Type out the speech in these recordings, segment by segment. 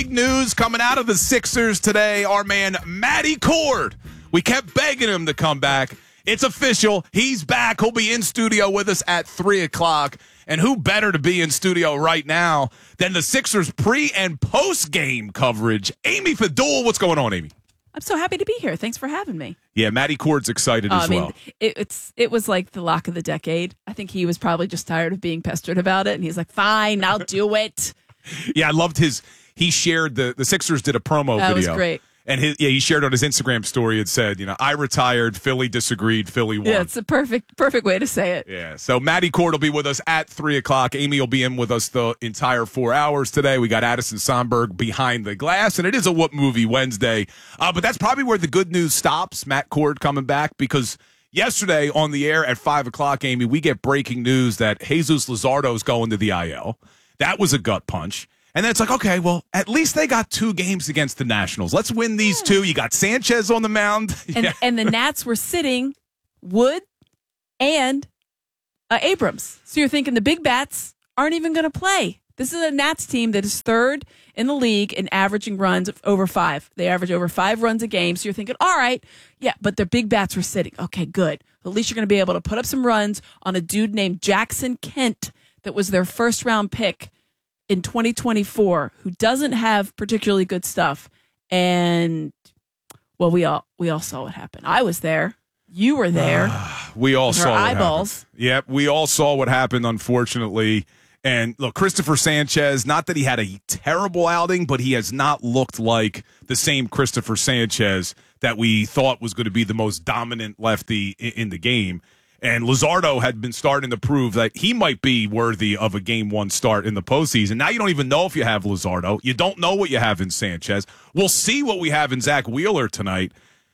big news coming out of the Sixers today. Our man, Matty Cord. We kept begging him to come back. It's official. He's back. He'll be in studio with us at 3 o'clock. And who better to be in studio right now than the Sixers pre- and post-game coverage? Amy Fadul. What's going on, Amy? I'm so happy to be here. Thanks for having me. Yeah, Matty Cord's excited as well. It was like the lock of the decade. I think he was probably just tired of being pestered about it, and he's like, fine, I'll do it. Yeah, I loved he shared the Sixers did a promo video. That was great. And he shared on his Instagram story, it said, I retired, Philly disagreed, Philly won. Yeah, it's a perfect way to say it. Yeah, so Matty Cord will be with us at 3 o'clock. Amy will be in with us the entire 4 hours today. We got Addison Sonberg behind the glass, and it is a What Movie Wednesday. But that's probably where the good news stops, Matt Cord coming back, because yesterday on the air at 5 o'clock, Amy, we get breaking news that Jesus Luzardo is going to the IL. That was a gut punch. And then it's like, okay, well, at least they got 2 games against the Nationals. Let's win these 2. You got Sanchez on the mound. And the Nats were sitting Wood and Abrams. So you're thinking the big bats aren't even going to play. This is a Nats team that is third in the league in averaging runs of over 5. They average over 5 runs a game. So you're thinking, all right, yeah, but their big bats were sitting. Okay, good. At least you're going to be able to put up some runs on a dude named Jackson Kent that was their first-round pick in 2024, who doesn't have particularly good stuff. And, well, we all saw what happened. I was there. You were there. We all saw what eyeballs. happened. Yep, we all saw what happened, unfortunately. And look, Christopher Sanchez, not that he had a terrible outing, but he has not looked like the same Christopher Sanchez that we thought was going to be the most dominant lefty in the game. And Luzardo had been starting to prove that he might be worthy of a Game 1 start in the postseason. Now you don't even know if you have Luzardo. You don't know what you have in Sanchez. We'll see what we have in Zach Wheeler tonight.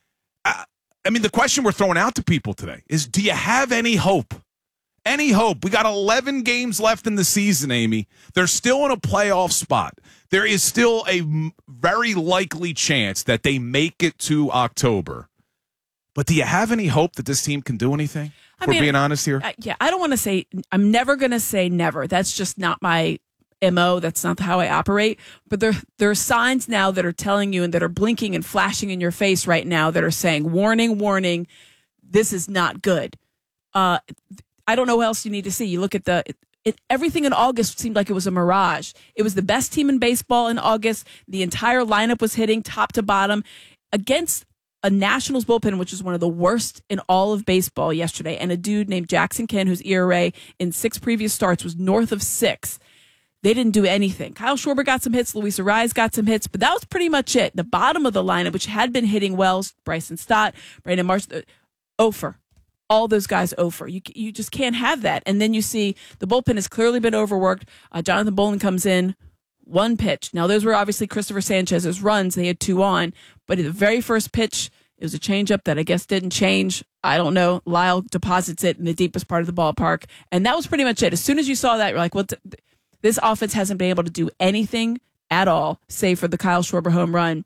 I mean, the question we're throwing out to people today is, do you have any hope? Any hope? We got 11 games left in the season, Amy. They're still in a playoff spot. There is still a very likely chance that they make it to October. But do you have any hope that this team can do anything? We're being honest here. I don't want to say, I'm never going to say never. That's just not my MO. That's not how I operate. But there are signs now that are telling you and that are blinking and flashing in your face right now that are saying, warning, warning, this is not good. I don't know what else you need to see. You look at everything in August seemed like it was a mirage. It was the best team in baseball in August. The entire lineup was hitting top to bottom against a Nationals bullpen, which is one of the worst in all of baseball yesterday, and a dude named Jackson Kent, whose ERA in 6 previous starts was north of 6. They didn't do anything. Kyle Schwarber got some hits. Luis Arraez got some hits, but that was pretty much it. The bottom of the lineup, which had been hitting well, Bryson Stott, Brandon Marsh, Ofer. All those guys over. You just can't have that. And then you see the bullpen has clearly been overworked. Jonathan Bolin comes in, 1 pitch. Now, those were obviously Christopher Sanchez's runs. They had 2 on. But the very first pitch, it was a changeup that I guess didn't change. I don't know. Lyle deposits it in the deepest part of the ballpark. And that was pretty much it. As soon as you saw that, you're like, well, this offense hasn't been able to do anything at all, save for the Kyle Schwarber home run.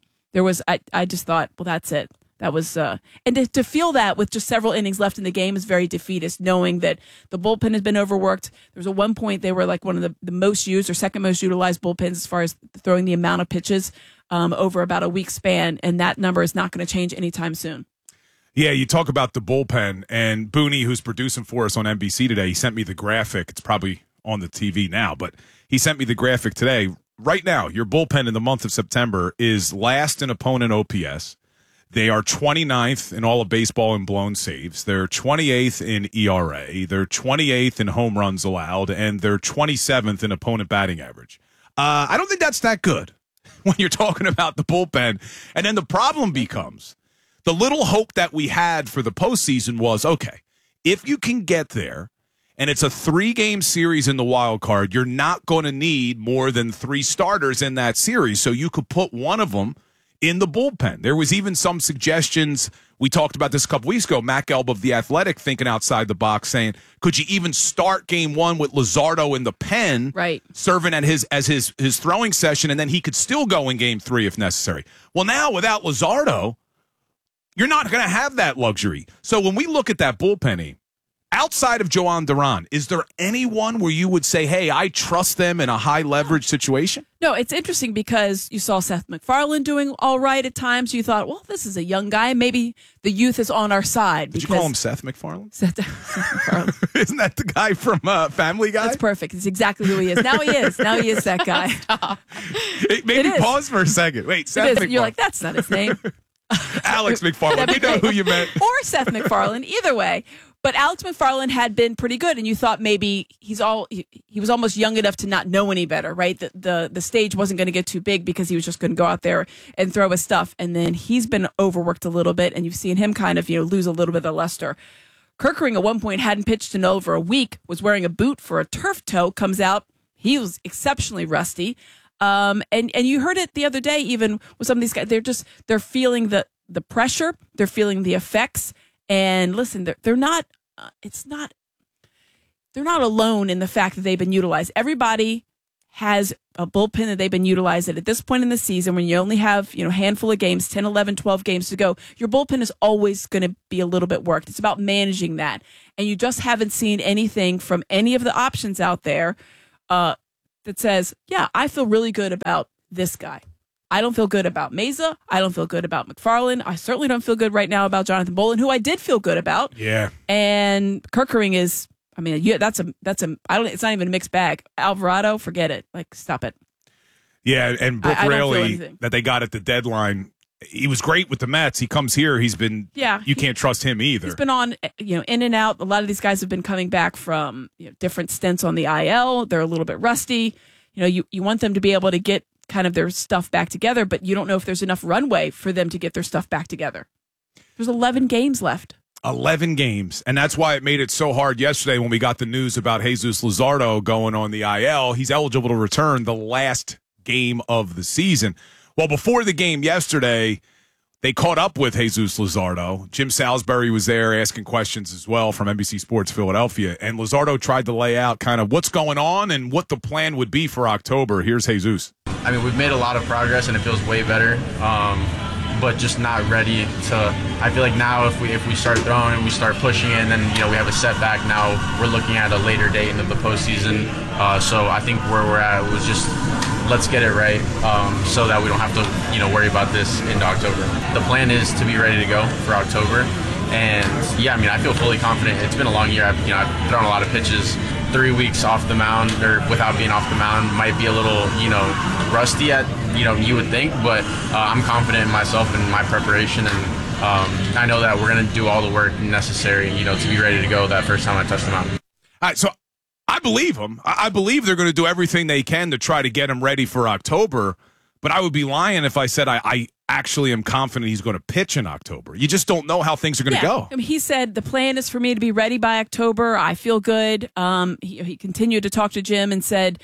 I just thought, well, that's it. That was, and to feel that with just several innings left in the game is very defeatist, knowing that the bullpen has been overworked. There was at one point they were like one of the most used or second most utilized bullpens as far as throwing the amount of pitches over about a week span, and that number is not going to change anytime soon. Yeah, you talk about the bullpen, and Booney, who's producing for us on NBC today, he sent me the graphic. It's probably on the TV now, but he sent me the graphic today. Right now, your bullpen in the month of September is last in opponent OPS. They are 29th in all of baseball in blown saves. They're 28th in ERA. They're 28th in home runs allowed, and they're 27th in opponent batting average. I don't think that's that good when you're talking about the bullpen. And then the problem becomes the little hope that we had for the postseason was, okay, if you can get there and it's a 3-game series in the wild card, you're not going to need more than 3 starters in that series. So you could put one of them in the bullpen. There was even some suggestions. We talked about this a couple weeks ago. Matt Gelb of The Athletic thinking outside the box, saying, could you even start game 1 with Luzardo in the pen, right, serving at his throwing session, and then he could still go in game 3 if necessary. Well, now without Luzardo, you're not going to have that luxury. So when we look at that bullpen, Outside of Joan Duran, is there anyone where you would say, hey, I trust them in a high leverage situation? No, it's interesting because you saw Seth MacFarlane doing all right at times. You thought, well, this is a young guy. Maybe the youth is on our side. Did you call him Seth MacFarlane? Seth MacFarlane. Isn't that the guy from Family Guy? That's perfect. It's exactly who he is. Now he is. Now he is that guy. Maybe pause for a second. Wait, Seth MacFarlane. You're like, that's not his name. Alex MacFarlane. We know who you meant. Or Seth MacFarlane. Either way. But Alex MacFarlane had been pretty good, and you thought maybe he was almost young enough to not know any better, right? The stage wasn't going to get too big because he was just going to go out there and throw his stuff. And then he's been overworked a little bit, and you've seen him kind of lose a little bit of the luster. Kerkering at one point hadn't pitched in over a week, was wearing a boot for a turf toe, comes out. He was exceptionally rusty. And you heard it the other day, even with some of these guys, they're feeling the pressure, they're feeling the effects. And listen, they're not alone in the fact that they've been utilized. Everybody has a bullpen that they've been utilized at this point in the season when you only have, a handful of games, 10, 11, 12 games to go. Your bullpen is always going to be a little bit worked. It's about managing that. And you just haven't seen anything from any of the options out there that says, yeah, I feel really good about this guy. I don't feel good about Meza. I don't feel good about MacFarlane. I certainly don't feel good right now about Jonathan Bolin, who I did feel good about. Yeah. And Kerkering is, it's not even a mixed bag. Alvarado, forget it. Like, stop it. Yeah, and Brooke Raley that they got at the deadline, he was great with the Mets. He comes here, you can't trust him either. He's been on, in and out. A lot of these guys have been coming back from different stints on the IL. They're a little bit rusty. You want them to be able to get kind of their stuff back together, but you don't know if there's enough runway for them to get their stuff back together. There's 11 games left. 11 games. And that's why it made it so hard yesterday when we got the news about Jesus Luzardo going on the IL. He's eligible to return the last game of the season. Well, before the game yesterday, they caught up with Jesus Luzardo. Jim Salisbury was there asking questions as well from NBC Sports Philadelphia. And Luzardo tried to lay out kind of what's going on and what the plan would be for October. Here's Jesus. We've made a lot of progress and it feels way better, but just not ready to. I feel like now if we start throwing and we start pushing it, and then we have a setback. Now we're looking at a later date into the postseason. So I think where we're at was just let's get it right, so that we don't have to worry about this into October. The plan is to be ready to go for October, and I feel fully confident. It's been a long year. I've thrown a lot of pitches. 3 weeks off the mound or without being off the mound might be a little, rusty at, you would think, but I'm confident in myself and my preparation, and I know that we're going to do all the work necessary, to be ready to go that first time I touch the mound. All right, so I believe them. I believe they're going to do everything they can to try to get him ready for October, but I would be lying if I said I actually am confident he's going to pitch in October. You just don't know how things are going to go. He said the plan is for me to be ready by October. I feel good. He continued to talk to Jim and said,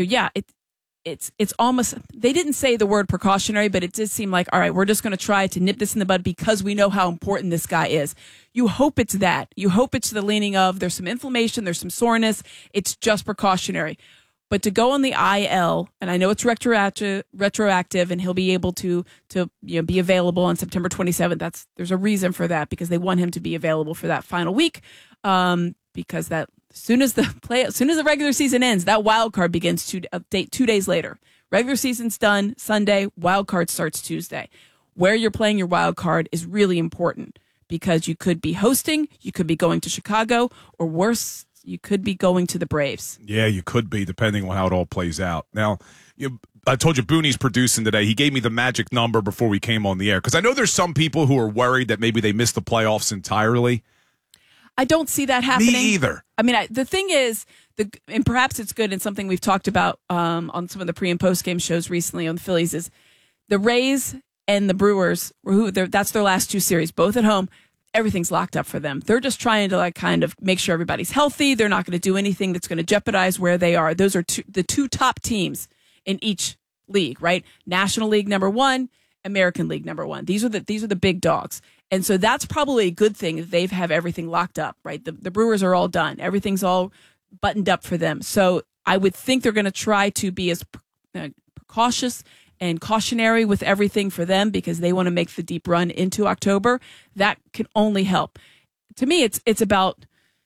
it's almost, they didn't say the word precautionary, but it did seem like, all right, we're just going to try to nip this in the bud because we know how important this guy is. You hope it's that. You hope it's the leaning of there's some inflammation, there's some soreness. It's just precautionary. But to go on the IL, and I know it's retroactive, and he'll be able to be available on September 27th. There's a reason for that because they want him to be available for that final week. Because as soon as the regular season ends, that wild card begins to update 2 days later. Regular season's done Sunday, wild card starts Tuesday. Where you're playing your wild card is really important because you could be hosting, you could be going to Chicago, or worse, you could be going to the Braves. Yeah, you could be, depending on how it all plays out. Now, I told you Booney's producing today. He gave me the magic number before we came on the air. Because I know there's some people who are worried that maybe they missed the playoffs entirely. I don't see that happening. Me either. The thing is, and perhaps it's good and something we've talked about on some of the pre- and post-game shows recently on the Phillies, is the Rays and the Brewers, that's their last two series, both at home. Everything's locked up for them. They're just trying to kind of make sure everybody's healthy. They're not going to do anything that's going to jeopardize where they are. Those are the two top teams in each league, right? National League number 1, American League number 1. These are the big dogs. And so that's probably a good thing that they have everything locked up, right? The Brewers are all done. Everything's all buttoned up for them. So I would think they're going to try to be as cautious and cautionary with everything for them because they want to make the deep run into October. That can only help. To me, it's about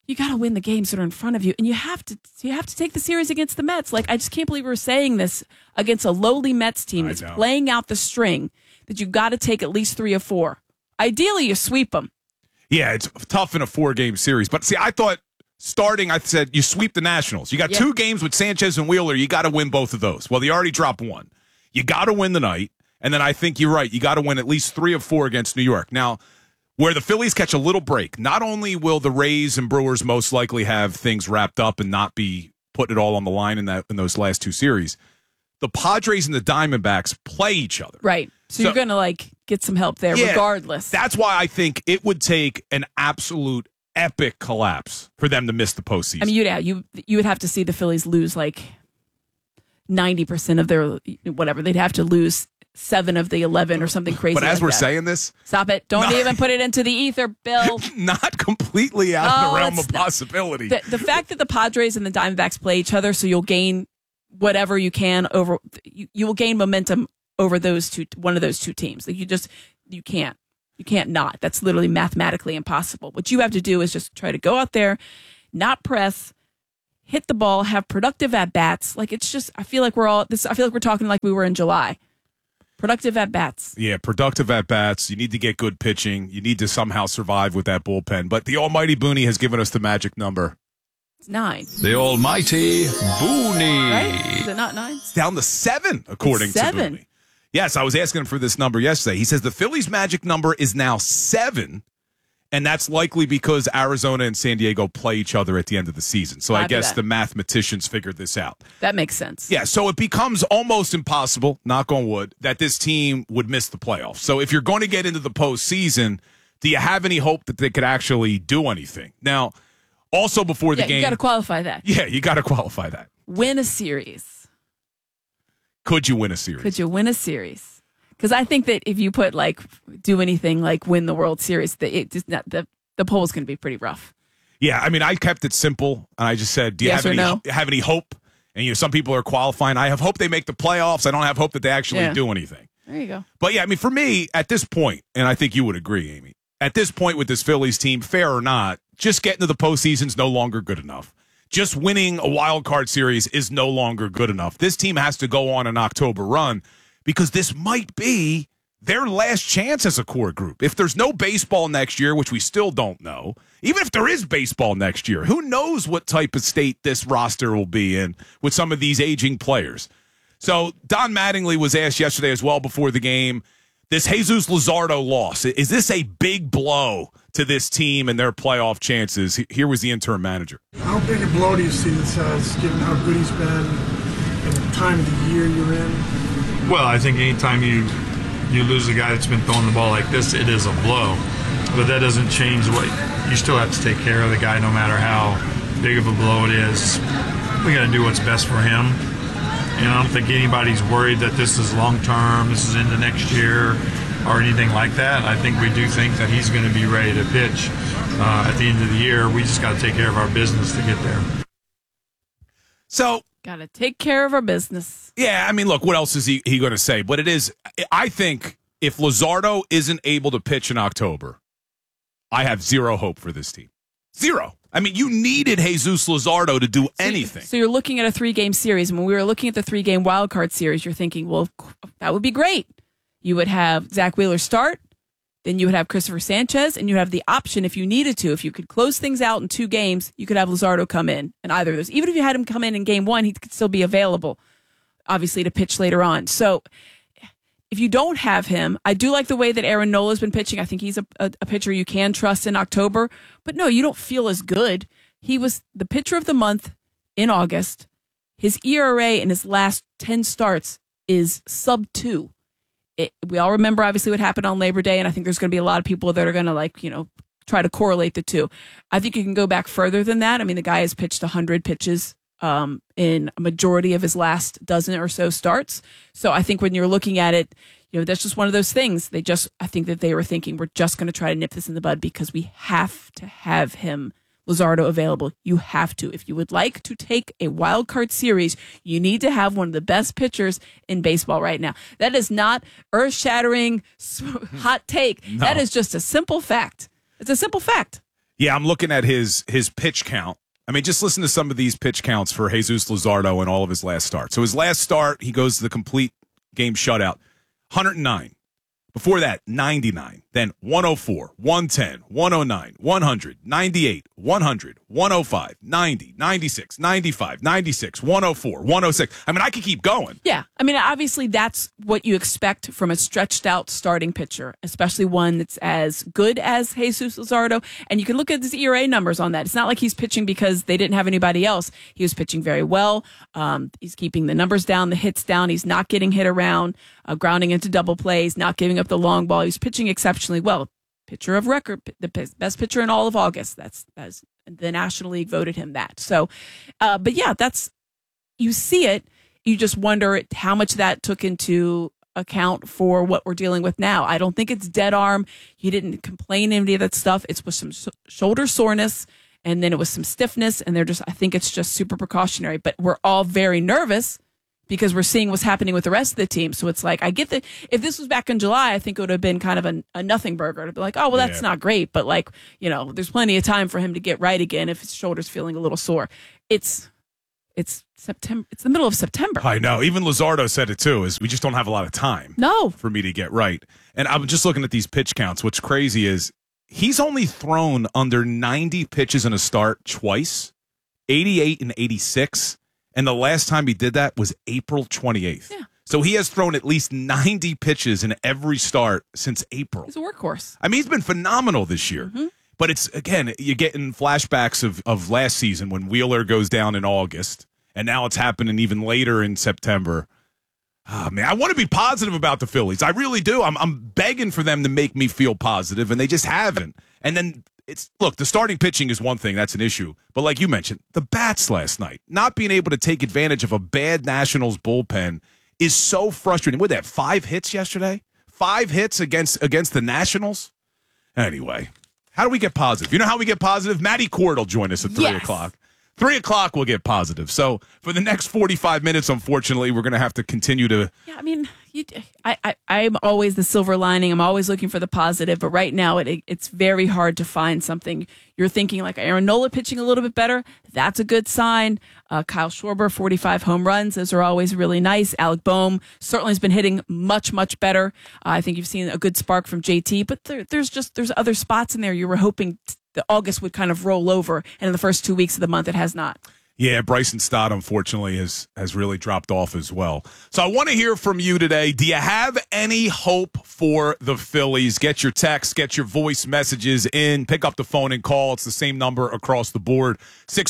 you got to win the games that are in front of you, and you have to take the series against the Mets. Like, I just can't believe we're saying this against a lowly Mets team that's playing out the string, that you've got to take at least 3 or 4. Ideally, you sweep them. Yeah, it's tough in a 4-game series. But see, I thought starting, I said you sweep the Nationals. You got 2 games with Sanchez and Wheeler. You got to win both of those. Well, they already dropped 1. You got to win the night. And then I think you're right. You got to win at least 3 of 4 against New York. Now, where the Phillies catch a little break, not only will the Rays and Brewers most likely have things wrapped up and not be putting it all on the line in those last 2 series, the Padres and the Diamondbacks play each other. Right. So you're going to get some help there regardless. That's why I think it would take an absolute epic collapse for them to miss the postseason. I mean, you would have to see the Phillies lose 90% of their whatever. They'd have to lose 7 of the 11 or something crazy. But as we're that. saying this, stop it! Don't even put it into the ether, Bill. Not completely out of the realm of possibility. The fact that the Padres and the Diamondbacks play each other, so you'll gain whatever you can over. You will gain momentum over one of those 2 teams. You can't not. That's literally mathematically impossible. What you have to do is just try to go out there, not press, hit the ball, have productive at bats. It's just I feel like we're talking like we were in July. Productive at-bats. Yeah, productive at-bats. You need to get good pitching. You need to somehow survive with that bullpen. But the almighty Booney has given us the magic number. It's 9. The almighty Booney. Right? Is it not 9? It's down to 7, according to 7. Booney. Yes, I was asking him for this number yesterday. He says the Phillies' magic number is now 7, and that's likely because Arizona and San Diego play each other at the end of the season. So I guess the mathematicians figured this out. That makes sense. Yeah, so it becomes almost impossible, knock on wood, that this team would miss the playoffs. So if you're going to get into the postseason, do you have any hope that they could actually do anything? Now, also before the game... you got to qualify that. Yeah, you got to qualify that. Win a series. Could you win a series? Could you win a series? Because I think that if you put do anything win the World Series, the poll's going to be pretty rough. Yeah, I mean, I kept it simple, and I just said, do you have any hope? And some people are qualifying. I have hope they make the playoffs. I don't have hope that they actually do anything. There you go. But yeah, I mean, for me, at this point, and I think you would agree, Amy, at this point with this Phillies team, fair or not, just getting to the postseason is no longer good enough. Just winning a wild card series is no longer good enough. This team has to go on an October run, because this might be their last chance as a core group. If there's no baseball next year, which we still don't know, even if there is baseball next year, who knows what type of state this roster will be in with some of these aging players. So Don Mattingly was asked yesterday as well before the game, this Jesus Luzardo loss, is this a big blow to this team and their playoff chances? Here was the interim manager. How big a blow do you see this as, given how good he's been and the time of the year you're in? Well, I think anytime you lose a guy that's been throwing the ball like this, it is a blow. But that doesn't change what you still have to take care of the guy no matter how big of a blow it is. We got to do what's best for him. And I don't think anybody's worried that this is long term, this is into next year or anything like that. I think we do think that he's going to be ready to pitch at the end of the year. We just got to take care of our business to get there. So, got to take care of our business. Yeah, I mean, look, what else is he going to say? But it is, I think if Luzardo isn't able to pitch in October, I have zero hope for this team. Zero. I mean, you needed Jesus Luzardo to do anything. So you're looking at a 3-game series. And when we were looking at the 3-game wild card series, you're thinking, well, that would be great. You would have Zach Wheeler start. Then you would have Christopher Sanchez, and you have the option if you needed to. If you could close things out in 2 games, you could have Luzardo come in either of those. Even if you had him come in game 1, he could still be available, obviously, to pitch later on. So if you don't have him, I do like the way that Aaron Nola's been pitching. I think he's a pitcher you can trust in October. But no, you don't feel as good. He was the pitcher of the month in August. His ERA in his last 10 starts is sub-2. We all remember, obviously, what happened on Labor Day, and I think there's going to be a lot of people that are going to, try to correlate the two. I think you can go back further than that. I mean, the guy has pitched 100 pitches in a majority of his last dozen or so starts. So I think when you're looking at it, that's just one of those things. I think that they were thinking, we're just going to try to nip this in the bud because we have to have him, Luzardo, available. You have to. If you would like to take a wild card series, you need to have one of the best pitchers in baseball right now. That is not earth-shattering hot take. No. That is just a simple fact. It's a simple fact. Yeah, I'm looking at his pitch count. I mean, just listen to some of these pitch counts for Jesus Luzardo in all of his last starts. So his last start, he goes to the complete game shutout, 109. Before that, 99. Then 104, 110, 109, 100, 98, 100, 105, 90, 96, 95, 96, 104, 106. I mean, I could keep going. Yeah. I mean, obviously, that's what you expect from a stretched out starting pitcher, especially one that's as good as Jesus Luzardo. And you can look at his ERA numbers on that. It's not like he's pitching because they didn't have anybody else. He was pitching very well. He's keeping the numbers down, the hits down. He's not getting hit around, grounding into double plays, not giving up the long ball. He's pitching exceptionally well. Pitcher of record, the best pitcher in all of August. That's the National League voted him that. So, but yeah, you see it. You just wonder how much that took into account for what we're dealing with now. I don't think it's dead arm. He didn't complain any of that stuff. It was some shoulder soreness, and then it was some stiffness, and I think it's just super precautionary. But we're all very nervous because we're seeing what's happening with the rest of the team. So it's like, I get that if this was back in July, I think it would have been kind of a nothing burger to be like, oh, well, that's not great. But like, there's plenty of time for him to get right again if his shoulder's feeling a little sore. It's September. It's the middle of September. I know. Even Luzardo said it too, is we just don't have a lot of time for me to get right. And I'm just looking at these pitch counts. What's crazy is he's only thrown under 90 pitches in a start twice, 88 and 86. And the last time he did that was April 28th. Yeah. So he has thrown at least 90 pitches in every start since April. He's a workhorse. I mean, he's been phenomenal this year. Mm-hmm. But it's, again, you're getting flashbacks of last season when Wheeler goes down in August. And now it's happening even later in September. Oh, man, I want to be positive about the Phillies. I really do. I'm begging for them to make me feel positive, and they just haven't. And then look, the starting pitching is one thing. That's an issue. But like you mentioned, the bats last night, not being able to take advantage of a bad Nationals bullpen is so frustrating. What, they had 5 hits yesterday? 5 hits against the Nationals? Anyway, how do we get positive? You know how we get positive? Matty Cord will join us at 3 o'clock. 3 o'clock, we'll get positive. So for the next 45 minutes, unfortunately, we're going to have to continue to. Yeah, I mean, I'm always the silver lining. I'm always looking for the positive. But right now, it's very hard to find something. You're thinking like Aaron Nola pitching a little bit better. That's a good sign. Kyle Schwarber, 45 home runs. Those are always really nice. Alec Boehm certainly has been hitting much, much better. I think you've seen a good spark from JT. But there's other spots in there you were hoping that August would kind of roll over, and in the first 2 weeks of the month, it has not. Yeah, Bryson Stott, unfortunately, has really dropped off as well. So I want to hear from you today. Do you have any hope for the Phillies? Get your texts, get your voice messages in. Pick up the phone and call. It's the same number across the board,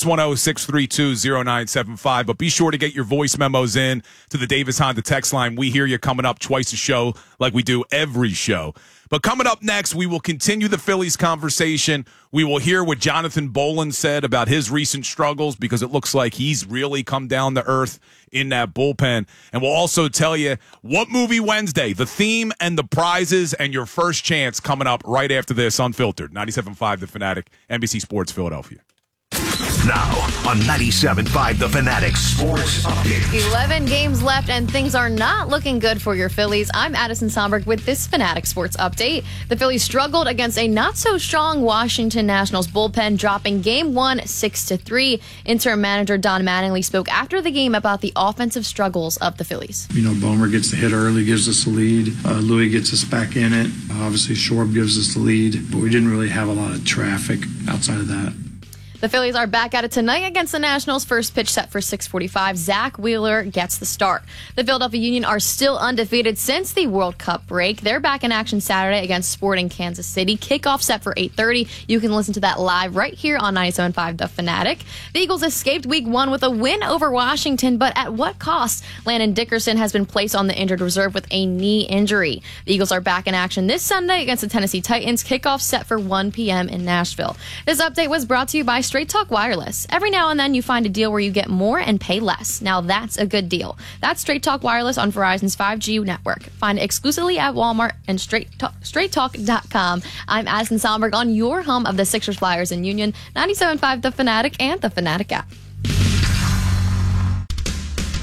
610-632-0975. But be sure to get your voice memos in to the Davis Honda text line. We hear you coming up twice a show like we do every show. But coming up next, we will continue the Phillies conversation. We will hear what Jonathan Boland said about his recent struggles, because it looks like he's really come down to earth in that bullpen. And we'll also tell you what movie Wednesday, the theme and the prizes, and your first chance coming up right after this. Unfiltered, 97.5 The Fanatic, NBC Sports Philadelphia. Now on 97.5 The Fanatic Sports Update. 11 games left and things are not looking good for your Phillies. I'm Addison Somberg with this Fanatic Sports Update. The Phillies struggled against a not-so-strong Washington Nationals bullpen, dropping Game 1 6-3. Interim manager Don Mattingly spoke after the game about the offensive struggles of the Phillies. Bomer gets the hit early, gives us the lead. Louis gets us back in it. Obviously, Schwarb gives us the lead, but we didn't really have a lot of traffic outside of that. The Phillies are back at it tonight against the Nationals. First pitch set for 6:45. Zach Wheeler gets the start. The Philadelphia Union are still undefeated since the World Cup break. They're back in action Saturday against Sporting Kansas City. Kickoff set for 8:30. You can listen to that live right here on 97.5 The Fanatic. The Eagles escaped Week 1 with a win over Washington, but at what cost? Landon Dickerson has been placed on the injured reserve with a knee injury. The Eagles are back in action this Sunday against the Tennessee Titans. Kickoff set for 1 p.m. in Nashville. This update was brought to you by Straight Talk Wireless. Every now and then you find a deal where you get more and pay less. Now that's a good deal. That's Straight Talk Wireless on Verizon's 5G network. Find it exclusively at Walmart and straighttalk.com. I'm Addison Somberg on your home of the Sixers, Flyers, and Union, 97.5 The Fanatic and The Fanatic app.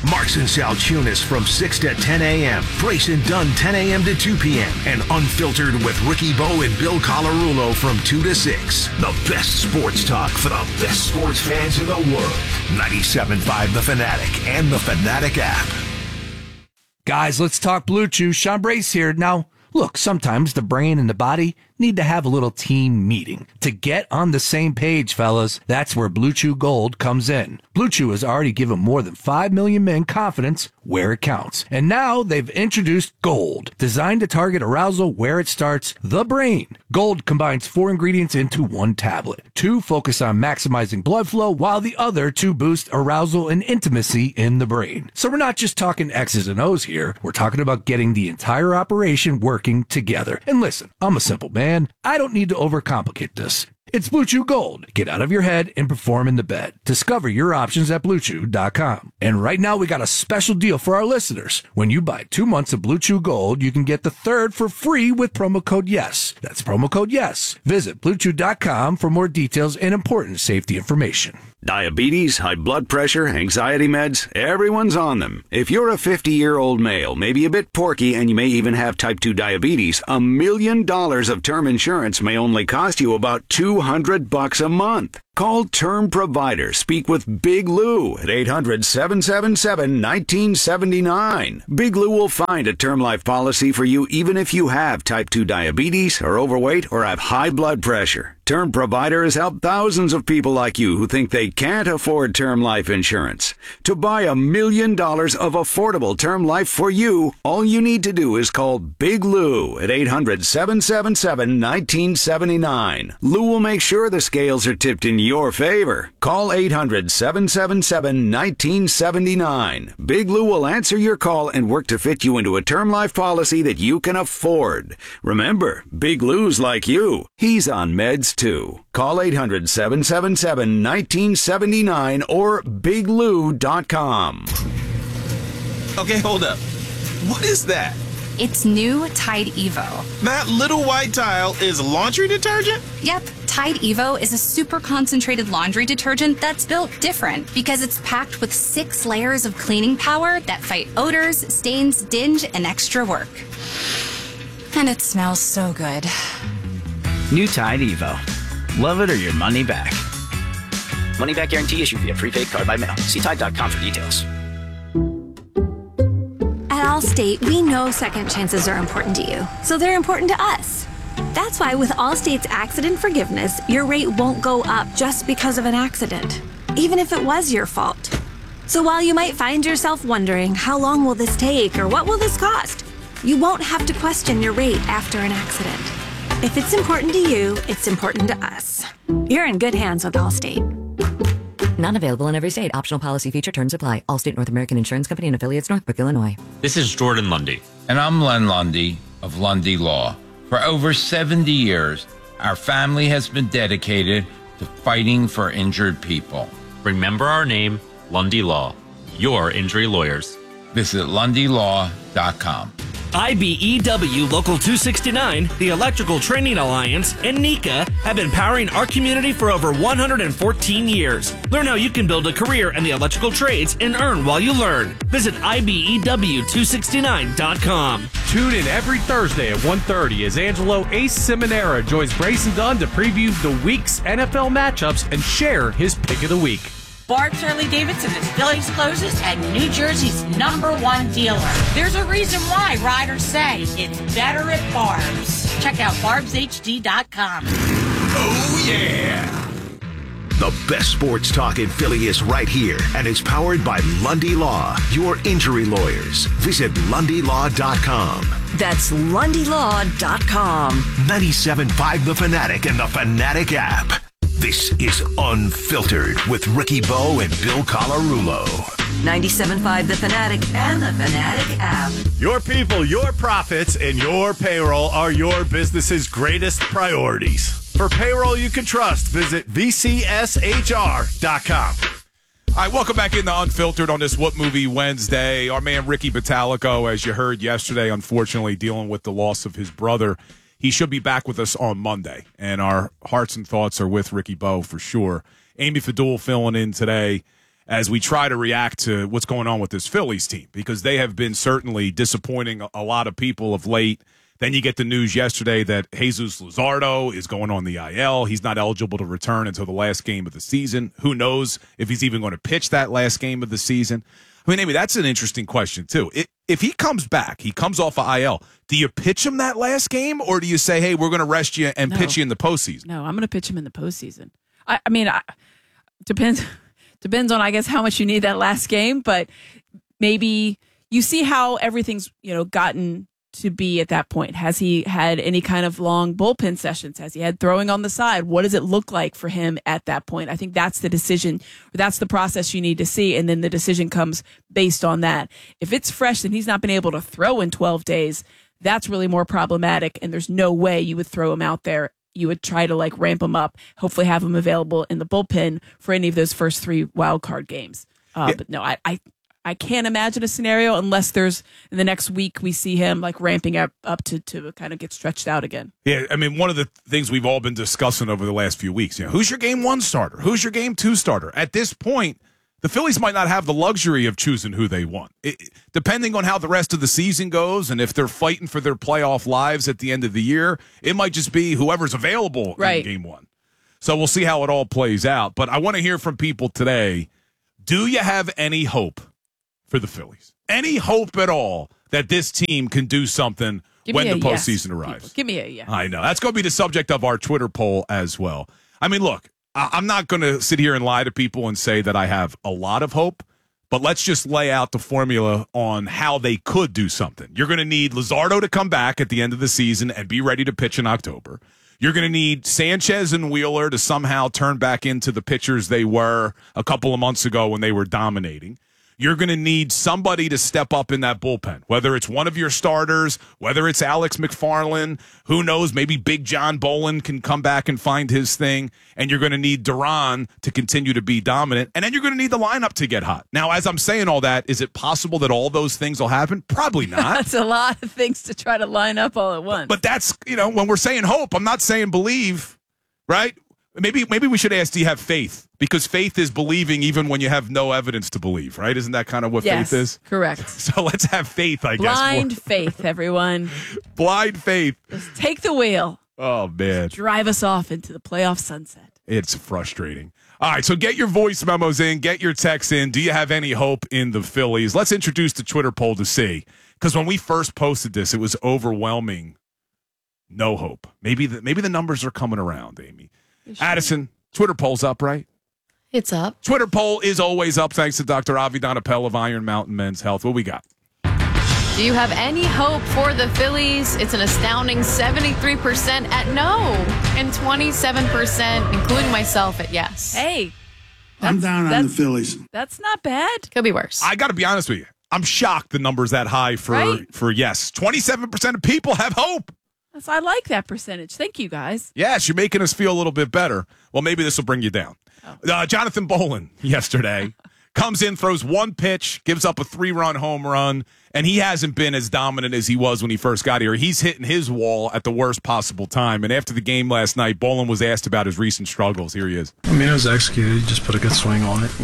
Marks and Salchunas from 6 to 10 a.m. Grayson Dunn 10 a.m. to 2 p.m. And Unfiltered with Ricky Bo and Bill Colarulo from 2 to 6. The best sports talk for the best sports fans in the world. 97.5 The Fanatic and the Fanatic app. Guys, let's talk Blue Chew. Sean Brace here. Now, look, sometimes the brain and the body need to have a little team meeting to get on the same page, fellas. That's where Blue Chew Gold comes in. Blue Chew has already given more than 5 million men confidence where it counts. And now they've introduced Gold, designed to target arousal where it starts, the brain. Gold combines 4 ingredients into 1 tablet. 2 focus on maximizing blood flow, while the other 2 boost arousal and intimacy in the brain. So we're not just talking X's and O's here. We're talking about getting the entire operation working together. And listen, I'm a simple man. I don't need to overcomplicate this. It's Blue Chew Gold. Get out of your head and perform in the bed. Discover your options at BlueChew.com. And right now we got a special deal for our listeners. When you buy 2 months of Blue Chew Gold, you can get the 3rd for free with promo code YES. That's promo code YES. Visit BlueChew.com for more details and important safety information. Diabetes, high blood pressure, anxiety meds, everyone's on them. If you're a 50-year-old male, maybe a bit porky, and you may even have type 2 diabetes, $1 million of term insurance may only cost you about $200 a month. Call Term Provider. Speak with Big Lou at 800-777-1979. Big Lou will find a term life policy for you even if you have type 2 diabetes, are overweight, or have high blood pressure. Term Provider has helped thousands of people like you who think they can't afford term life insurance. To buy $1 million of affordable term life for you, all you need to do is call Big Lou at 800-777-1979. Lou will make sure the scales are tipped in your favor. Call 800-777-1979. Big Lou will answer your call and work to fit you into a term life policy that you can afford. Remember, Big Lou's like you. He's on meds too. Call 800-777-1979 or biglou.com. Okay, hold up. What is that? It's new Tide Evo. That little white tile is laundry detergent? Yep, Tide Evo is a super concentrated laundry detergent that's built different because it's packed with 6 layers of cleaning power that fight odors, stains, dinge, and extra work. And it smells so good. New Tide Evo. Love it or your money back. Money back guarantee issued via prepaid card by mail. See Tide.com for details. At Allstate, we know second chances are important to you, so they're important to us. That's why with Allstate's accident forgiveness, your rate won't go up just because of an accident, even if it was your fault. So while you might find yourself wondering, how long will this take or what will this cost? You won't have to question your rate after an accident. If it's important to you, it's important to us. You're in good hands with Allstate. Not available in every state. Optional policy feature. Terms apply. Allstate North American Insurance Company and affiliates, Northbrook, Illinois. This is Jordan Lundy. And I'm Len Lundy of Lundy Law. For over 70 years, our family has been dedicated to fighting for injured people. Remember our name, Lundy Law. Your injury lawyers. Visit LundyLaw.com. IBEW Local 269, the Electrical Training Alliance, and NECA have been powering our community for over 114 years. Learn how you can build a career in the electrical trades and earn while you learn. Visit IBEW269.com. Tune in every Thursday at 1:30 as Angelo Ace Seminara joins Brayson Dunn to preview the week's NFL matchups and share his pick of the week. Barb's Harley Davidson is Phillies closest and New Jersey's #1 dealer. There's a reason why riders say it's better at Barb's. Check out barbshd.com. Oh, yeah. The best sports talk in Philly is right here, and it's powered by Lundy Law, your injury lawyers. Visit LundyLaw.com. That's LundyLaw.com. 97.5 The Fanatic and the Fanatic app. This is Unfiltered with Ricky Bo and Bill Colarulo. 97.5 The Fanatic and the Fanatic app. Your people, your profits, and your payroll are your business's greatest priorities. For payroll you can trust, visit VCSHR.com. All right, welcome back into Unfiltered on this What Movie Wednesday. Our man Ricky Batalico, as you heard yesterday, unfortunately dealing with the loss of his brother. He should be back with us on Monday, and our hearts and thoughts are with Ricky Bo for sure. Amy Fadul filling in today, as we try to react to what's going on with this Phillies team, because they have been certainly disappointing a lot of people of late. Then you get the news yesterday that Jesus Luzardo is going on the IL. He's not eligible to return until the last game of the season. Who knows if he's even going to pitch that last game of the season? I mean, Amy, that's an interesting question, too. If he comes back, he comes off of IL, do you pitch him that last game, or do you say, hey, we're going to rest you and pitch you in the postseason? No, I'm going to pitch him in the postseason. I mean, depends on, I guess, how much you need that last game, but maybe you see how everything's, gotten to be at that point. Has he had any kind of long bullpen sessions? Has he had throwing on the side? What does it look like for him at that point? I think that's the decision, or that's the process you need to see, and then the decision comes based on that. If it's fresh and he's not been able to throw in 12 days, that's really more problematic, and there's no way you would throw him out there. You would try to ramp him up, hopefully have him available in the bullpen for any of those first 3 wild card games. But no, I can't imagine a scenario unless there's in the next week we see him ramping up to kind of get stretched out again. Yeah, I mean, one of the things we've all been discussing over the last few weeks, who's your game 1 starter? Who's your game 2 starter? At this point, the Phillies might not have the luxury of choosing who they want. Depending on how the rest of the season goes and if they're fighting for their playoff lives at the end of the year, it might just be whoever's available in game 1. So we'll see how it all plays out. But I want to hear from people today. Do you have any hope for the Phillies? Any hope at all that this team can do something when the postseason arrives? Give me a yes. I know. That's going to be the subject of our Twitter poll as well. I mean, look, I'm not going to sit here and lie to people and say that I have a lot of hope, but let's just lay out the formula on how they could do something. You're going to need Luzardo to come back at the end of the season and be ready to pitch in October. You're going to need Sanchez and Wheeler to somehow turn back into the pitchers they were a couple of months ago when they were dominating. You're going to need somebody to step up in that bullpen, whether it's one of your starters, whether it's Alex McFarland, who knows, maybe Big John Bolin can come back and find his thing, and you're going to need Duran to continue to be dominant, and then you're going to need the lineup to get hot. Now, as I'm saying all that, is it possible that all those things will happen? Probably not. That's a lot of things to try to line up all at once. But that's, when we're saying hope, I'm not saying believe, right? Maybe we should ask, do you have faith? Because faith is believing even when you have no evidence to believe, right? Isn't that kind of what faith is? Correct. So let's have faith, I guess. Blind faith, everyone. Blind faith. Just take the wheel. Oh, man. Drive us off into the playoff sunset. It's frustrating. All right, so get your voice memos in, get your texts in. Do you have any hope in the Phillies? Let's introduce the Twitter poll to see. Because when we first posted this, it was overwhelming. No hope. Maybe the numbers are coming around, Amy. Addison, Twitter poll's up, right? It's up. Twitter poll is always up, thanks to Dr. Avi Donapel of Iron Mountain Men's Health. What we got? Do you have any hope for the Phillies? It's an astounding 73% at no and 27%, including myself, at yes. Hey. I'm down on the Phillies. That's not bad. Could be worse. I got to be honest with you. I'm shocked the number's that high for yes. 27% of people have hope. I like that percentage. Thank you, guys. Yes, you're making us feel a little bit better. Well, maybe this will bring you down. Jonathan Bolin yesterday comes in, throws one pitch, gives up a 3-run home run, and he hasn't been as dominant as he was when he first got here. He's hitting his wall at the worst possible time. And after the game last night, Bolin was asked about his recent struggles. Here he is. I mean, it was executed. You just put a good swing on it,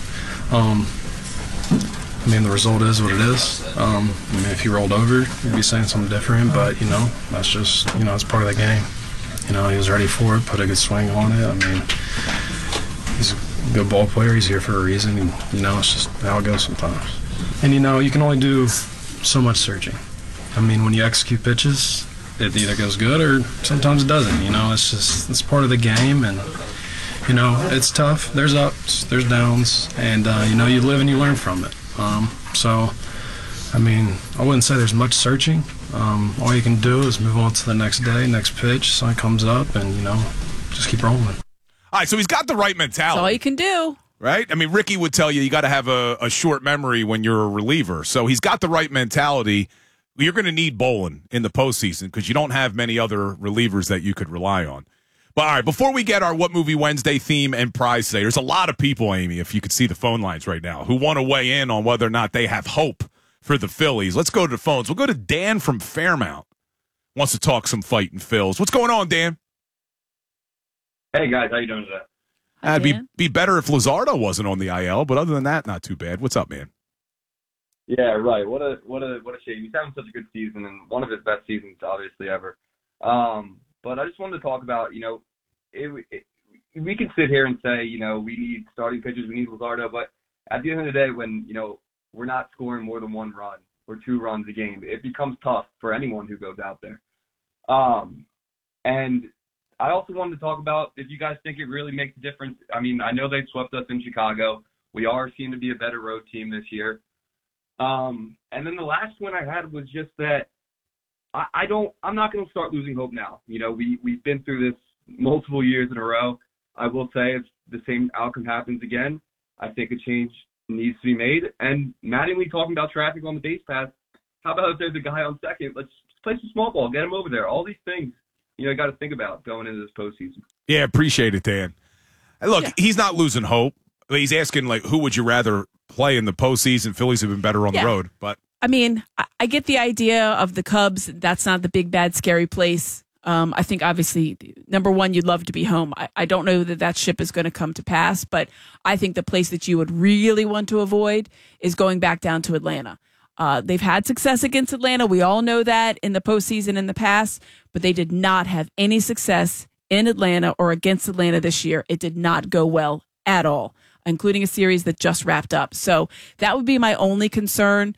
I mean, the result is what it is. I mean, if he rolled over, you'd be saying something different, but, that's just, it's part of the game. He was ready for it, put a good swing on it. I mean, he's a good ball player. He's here for a reason. And, it's just how it goes sometimes. And, you can only do so much searching. I mean, when you execute pitches, it either goes good or sometimes it doesn't. It's part of the game, and, it's tough. There's ups, there's downs, and, you live and you learn from it. So, I mean, I wouldn't say there's much searching. All you can do is move on to the next day, next pitch, sun comes up, and, just keep rolling. All right, so he's got the right mentality. That's all you can do. Right? I mean, Ricky would tell you got to have a short memory when you're a reliever. So he's got the right mentality. You're going to need Bolin in the postseason because you don't have many other relievers that you could rely on. But all right, before we get our What Movie Wednesday theme and prize today, there's a lot of people, Amy, if you could see the phone lines right now, who want to weigh in on whether or not they have hope for the Phillies. Let's go to the phones. We'll go to Dan from Fairmount. Wants to talk some fighting Phils. What's going on, Dan? Hey, guys. How you doing today? It'd be better if Luzardo wasn't on the IL, but other than that, not too bad. What's up, man? Yeah, right. What a shame. He's having such a good season and one of his best seasons, obviously, ever. But I just wanted to talk about, we can sit here and say, we need starting pitchers, we need Luzardo, but at the end of the day, when, we're not scoring more than 1 run or 2 runs a game, it becomes tough for anyone who goes out there. And I also wanted to talk about if you guys think it really makes a difference. I mean, I know they swept us in Chicago. We seem to be a better road team this year. And then the last one I had was just that I'm not going to start losing hope now. We've been through this multiple years in a row. I will say if the same outcome happens again, I think a change needs to be made. And Mattingly talking about traffic on the base path, how about if there's a guy on second? Let's play some small ball, get him over there. All these things, you got to think about going into this postseason. Yeah, appreciate it, Dan. Look, he's not losing hope. He's asking, who would you rather play in the postseason? Phillies have been better on the road, but I mean, I get the idea of the Cubs. That's not the big, bad, scary place. I think, obviously, number one, you'd love to be home. I don't know that ship is going to come to pass, but I think the place that you would really want to avoid is going back down to Atlanta. They've had success against Atlanta. We all know that in the postseason in the past, but they did not have any success in Atlanta or against Atlanta this year. It did not go well at all, including a series that just wrapped up. So that would be my only concern.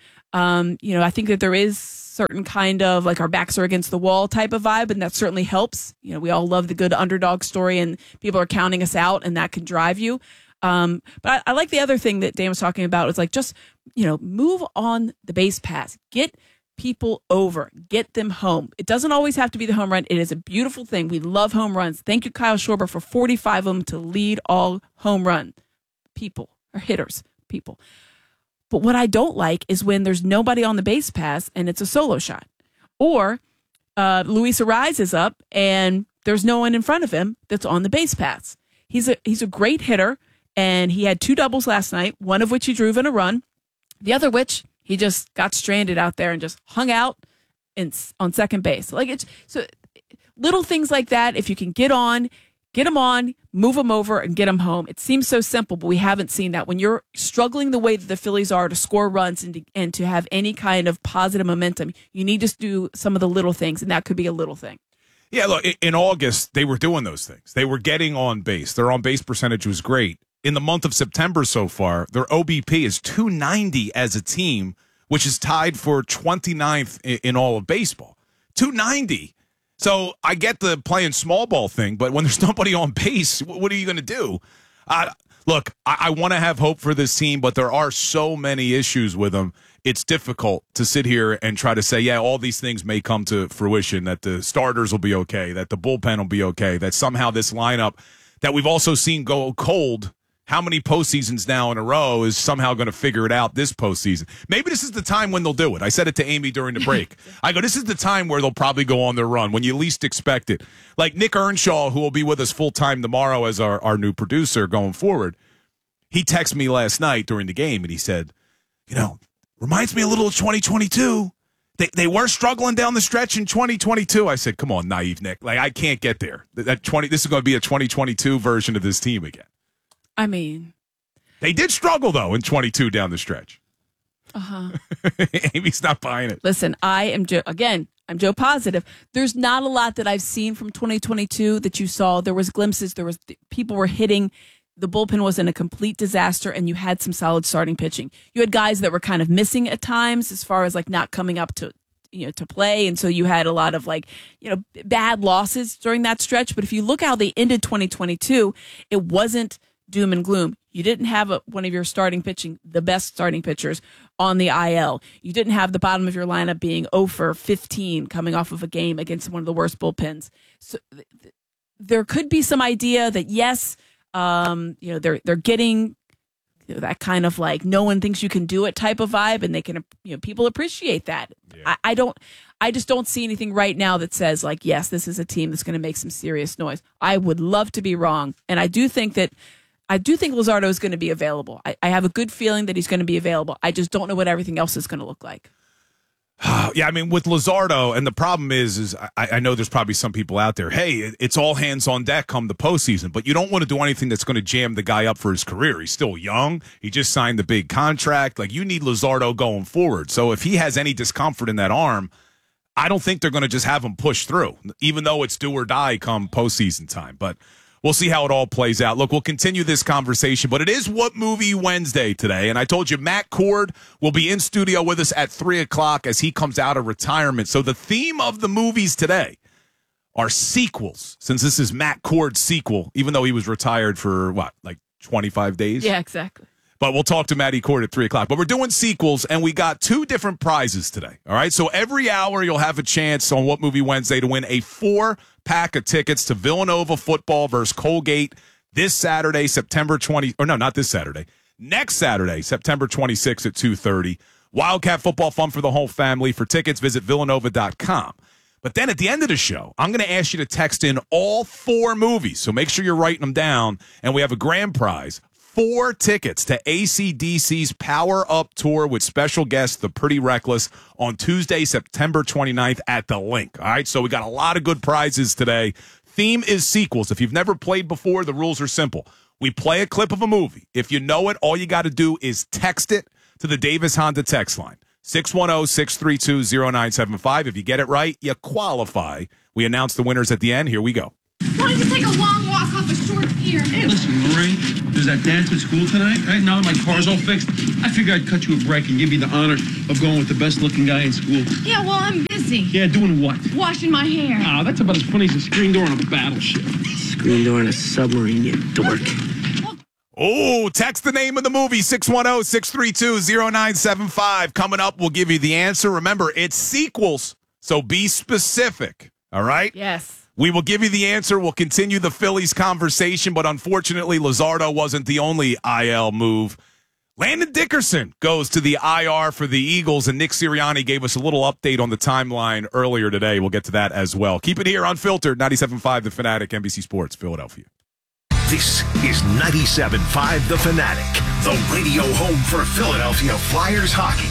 I think that there is certain kind of our backs are against the wall type of vibe, and that certainly helps. We all love the good underdog story, and people are counting us out, and that can drive you. But I like the other thing that Dan was talking about was just, move on the base pass, get people over, get them home. It doesn't always have to be the home run. It is a beautiful thing. We love home runs. Thank you, Kyle Schwarber, for 45 of them to lead all home run people or hitters people. But what I don't like is when there's nobody on the base pass and it's a solo shot. Or Luis Arraez is up and there's no one in front of him that's on the base pass. He's a great hitter, and he had 2 doubles last night, one of which he drove in a run, the other which he just got stranded out there and just hung out on second base. So little things like that, if you can get them on, move them over, and get them home. It seems so simple, but we haven't seen that. When you're struggling the way that the Phillies are to score runs and to have any kind of positive momentum, you need to do some of the little things, and that could be a little thing. Yeah, look, in August, they were doing those things. They were getting on base. Their on-base percentage was great. In the month of September so far, their OBP is 290 as a team, which is tied for 29th in all of baseball. 290. So I get the playing small ball thing, but when there's nobody on base, what are you going to do? Look, I want to have hope for this team, but there are so many issues with them. It's difficult to sit here and try to say, yeah, all these things may come to fruition, that the starters will be okay, that the bullpen will be okay, that somehow this lineup that we've also seen go cold how many postseasons now in a row is somehow going to figure it out this postseason. Maybe this is the time when they'll do it. I said it to Amy during the break. I go, this is the time where they'll probably go on their run, when you least expect it. Like Nick Earnshaw, who will be with us full-time tomorrow as our new producer going forward, he texted me last night during the game, and he said, reminds me a little of 2022. They were struggling down the stretch in 2022. I said, come on, naive Nick. I can't get there. This is going to be a 2022 version of this team again. I mean, they did struggle, though, in 22 down the stretch. Amy's not buying it. Listen, I'm Joe Positive. There's not a lot that I've seen from 2022 that you saw. There was glimpses. People were hitting. The bullpen was in a complete disaster, and you had some solid starting pitching. You had guys that were kind of missing at times as far as not coming up to play. And so you had a lot of bad losses during that stretch. But if you look how they ended 2022, it wasn't doom and gloom. You didn't have one of your starting pitching, the best starting pitchers, on the IL. You didn't have the bottom of your lineup being 0 for 15 coming off of a game against one of the worst bullpens. So there could be some idea that, yes, they're getting that kind of no one thinks you can do it type of vibe, and they can, people appreciate that. Yeah. I just don't see anything right now that says yes, this is a team that's going to make some serious noise. I would love to be wrong, and I do think Luzardo is going to be available. I have a good feeling that he's going to be available. I just don't know what everything else is going to look like. Yeah, I mean, with Luzardo, and the problem is I know there's probably some people out there, hey, it's all hands on deck come the postseason, but you don't want to do anything that's going to jam the guy up for his career. He's still young. He just signed the big contract. Like, you need Luzardo going forward. So if he has any discomfort in that arm, I don't think they're going to just have him push through, even though it's do or die come postseason time. But we'll see how it all plays out. Look, we'll continue this conversation, but it is What Movie Wednesday today. And I told you Matt Cord will be in studio with us at 3 o'clock as he comes out of retirement. So the theme of the movies today are sequels, since this is Matt Cord's sequel, even though he was retired for, 25 days? Yeah, exactly. But we'll talk to Matty Cord at 3 o'clock. But we're doing sequels, and we got 2 different prizes today. All right? So every hour you'll have a chance on What Movie Wednesday to win a 4-pack of tickets to Villanova football versus Colgate this Saturday, September 20. Or no, not this Saturday. Next Saturday, September 26th at 2:30. Wildcat football fun for the whole family. For tickets, visit villanova.com. But then at the end of the show, I'm going to ask you to text in all 4 movies. So make sure you're writing them down. And we have a grand prize. 4 tickets to AC/DC's Power Up Tour with special guest The Pretty Reckless on Tuesday, September 29th at the Link. All right, so we got a lot of good prizes today. Theme is sequels. If you've never played before, the rules are simple. We play a clip of a movie. If you know it, all you got to do is text it to the Davis Honda text line, 610-632-0975. If you get it right, you qualify. We announce the winners at the end. Here we go. Why don't you take a long walk off a short pier? Hey, listen, Lorraine, there's that dance at school tonight. Right now that my car's all fixed, I figured I'd cut you a break and give you the honor of going with the best-looking guy in school. Yeah, well, I'm busy. Yeah, doing what? Washing my hair. Oh, that's about as funny as a screen door on a battleship. Screen door on a submarine, you dork. Oh, text the name of the movie, 610-632-0975. Coming up, we'll give you the answer. Remember, it's sequels, so be specific, all right? Yes. We will give you the answer. We'll continue the Phillies conversation, but unfortunately, Luzardo wasn't the only IL move. Landon Dickerson goes to the IR for the Eagles, and Nick Sirianni gave us a little update on the timeline earlier today. We'll get to that as well. Keep it here, Unfiltered, 97.5 The Fanatic, NBC Sports, Philadelphia. This is 97.5 The Fanatic, the radio home for Philadelphia Flyers hockey.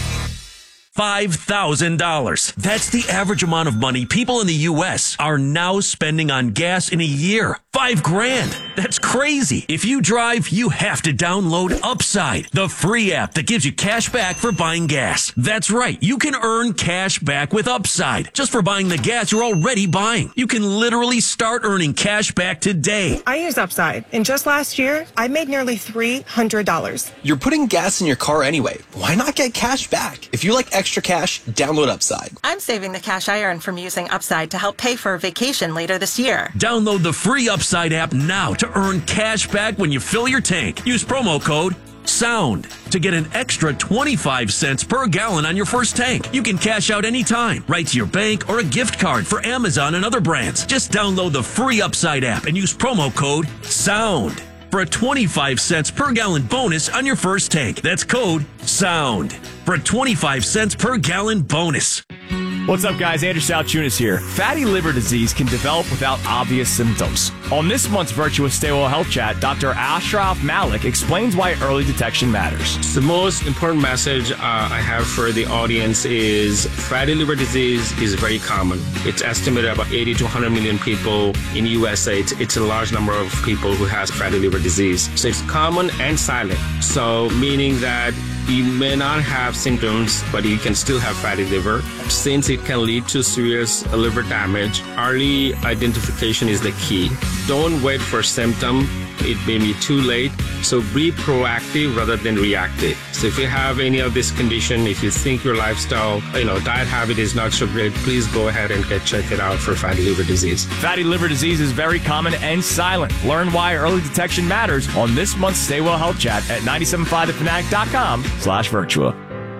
$5,000. That's the average amount of money people in the U.S. are now spending on gas in a year. $5,000. That's crazy. If you drive, you have to download Upside, the free app that gives you cash back for buying gas. That's right. You can earn cash back with Upside just for buying the gas you're already buying. You can literally start earning cash back today. I use Upside, and just last year, I made nearly $300. You're putting gas in your car anyway. Why not get cash back? If you like extra cash, download Upside. I'm saving the cash I earn from using Upside to help pay for a vacation later this year. Download the free Upside app now to earn cash back when you fill your tank. Use promo code SOUND to get an extra 25 cents per gallon on your first tank. You can cash out anytime, right to your bank or a gift card for Amazon and other brands. Just download the free Upside app and use promo code SOUND for a 25 cents per gallon bonus on your first tank. That's code SOUND for a 25 cents per gallon bonus. What's up, guys? Andrew Salchunas here. Fatty liver disease can develop without obvious symptoms. On this month's Virtuous Stay Well Health Chat, Dr. Ashraf Malik explains why early detection matters. The most important message I have for the audience is fatty liver disease is very common. It's estimated about 80 to 100 million people in USA. It's a large number of people who has fatty liver disease. So it's common and silent. So meaning that you may not have symptoms, but you can still have fatty liver. Since it can lead to serious liver damage, early identification is the key. Don't wait for symptoms. It may be too late. So be proactive rather than reactive. So if you have any of this condition, if you think your lifestyle, diet habit is not so great, please go ahead and get checked out for fatty liver disease. Fatty liver disease is very common and silent. Learn why early detection matters on this month's Stay Well Health Chat at 975thefanatic.com/Virtua.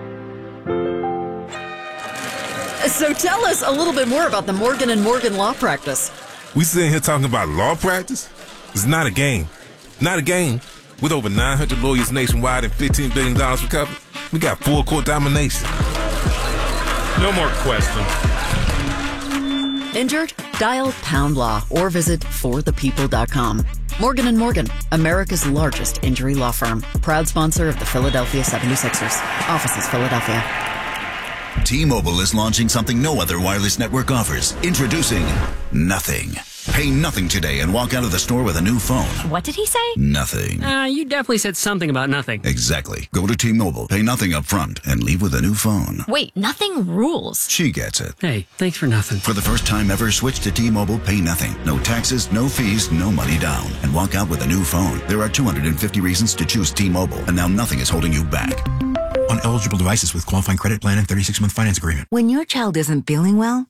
So tell us a little bit more about the Morgan & Morgan law practice. We sitting here talking about law practice? It's not a game. Not a game. With over 900 lawyers nationwide and $15 billion recovered, we got full court domination. No more questions. Injured? Dial #law or visit forthepeople.com. Morgan & Morgan, America's largest injury law firm. Proud sponsor of the Philadelphia 76ers. Offices, Philadelphia. T-Mobile is launching something no other wireless network offers. Introducing Nothing. Pay nothing today and walk out of the store with a new phone. What did he say? Nothing. You definitely said something about nothing. Exactly. Go to T-Mobile, pay nothing up front, and leave with a new phone. Wait, nothing rules. She gets it. Hey, thanks for nothing. For the first time ever, switch to T-Mobile, pay nothing. No taxes, no fees, no money down. And walk out with a new phone. There are 250 reasons to choose T-Mobile, and now nothing is holding you back. On eligible devices with qualifying credit plan and 36-month finance agreement. When your child isn't feeling well,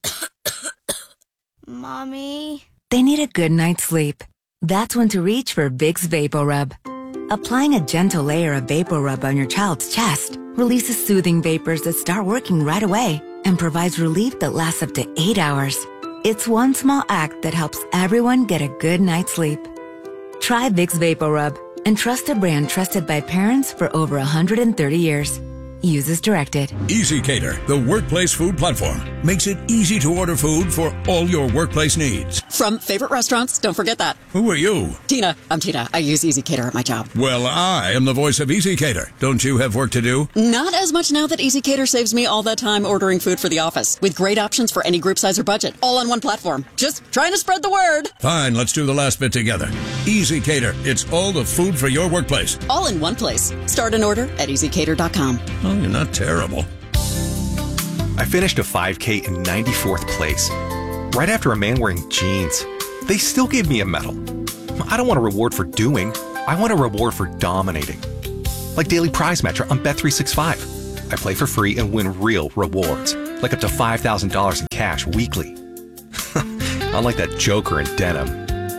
Mommy, they need a good night's sleep. That's when to reach for Vicks VapoRub. Applying a gentle layer of VapoRub on your child's chest releases soothing vapors that start working right away and provides relief that lasts up to 8 hours. It's one small act that helps everyone get a good night's sleep. Try Vicks VapoRub and trust a brand trusted by parents for over 130 years. Use as directed. EasyCater, the workplace food platform, makes it easy to order food for all your workplace needs. From favorite restaurants, don't forget that. Who are you? Tina. I'm Tina. I use EasyCater at my job. Well, I am the voice of EasyCater. Don't you have work to do? Not as much now that EasyCater saves me all that time ordering food for the office, with great options for any group size or budget, all on one platform. Just trying to spread the word. Fine, let's do the last bit together. EasyCater, it's all the food for your workplace. All in one place. Start an order at EasyCater.com. Oh, you're not terrible. I finished a 5K in 94th place, right after a man wearing jeans. They still gave me a medal. I don't want a reward for doing. I want a reward for dominating. Like Daily Prize Match on Bet365. I play for free and win real rewards, like up to $5,000 in cash weekly. Unlike that joker in denim.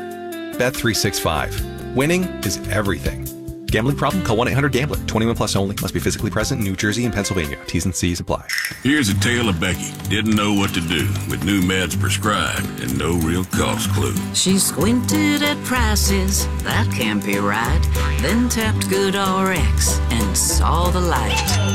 Bet365. Winning is everything. Gambling problem? Call 1-800-GAMBLER. 21 plus only. Must be physically present in New Jersey and Pennsylvania. T's and C's apply. Here's a tale of Becky. Didn't know what to do with new meds prescribed and no real cost clue. She squinted at prices, that can't be right. Then tapped GoodRx and saw the light.